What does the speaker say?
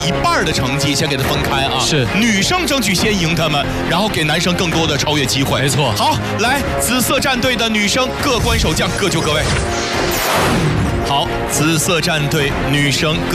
一半的成绩先给他分开啊， 是女生争取先赢他们，然后给男生更多的超越机会。 没错。 好，来，紫色战队的女生各关守将，各就各位。好，紫色战队女生。